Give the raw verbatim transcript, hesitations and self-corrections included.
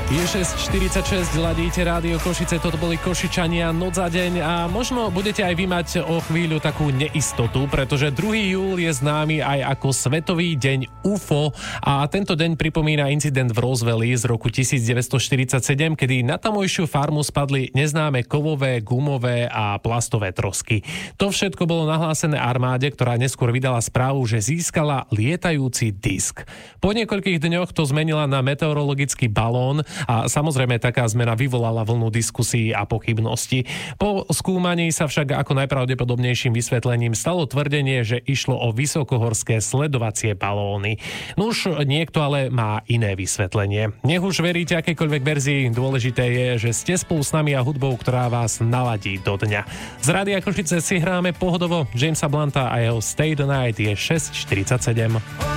Je šesť štyridsaťšesť, ladíte Rádio Košice, toto boli Košičania Noc za deň a možno budete aj vy mať o chvíľu takú neistotu, pretože druhý júl je známy aj ako Svetový deň ú ef ó a tento deň pripomína incident v Roswelli z roku devätnásťstoštyridsaťsedem, kedy na tamojšiu farmu spadli neznáme kovové, gumové a plastové trosky. To všetko bolo nahlásené armáde, ktorá neskôr vydala správu, že získala lietajúci disk. Po niekoľkých dňoch to zmenila na meteorologický balón a samozrejme taká zmena vyvolala vlnu diskusí a pochybností. Po skúmaní sa však ako najpravdepodobnejším vysvetlením stalo tvrdenie, že išlo o vysokohorské sledovacie balóny. Nuž niekto ale má iné vysvetlenie. Nech už veríte akékoľvek verzii, dôležité je, že ste spolu s nami a hudbou, ktorá vás naladí do dňa. Z Rádia Košice si hráme pohodovo Jamesa Blunta a jeho Stay the Night je šesť štyridsaťsedem.